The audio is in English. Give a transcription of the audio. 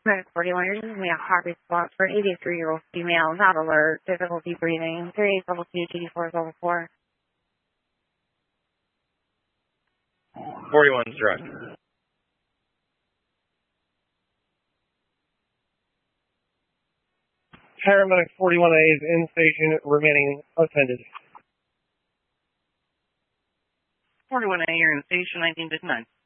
Medic 41, you're just me a heart response for an 83-year-old female, not alert, difficulty breathing, 38 level 2, GD4 is level 4. 41's direct. Paramedic 41A is in station, remaining attended. 41A, you're in station 1959.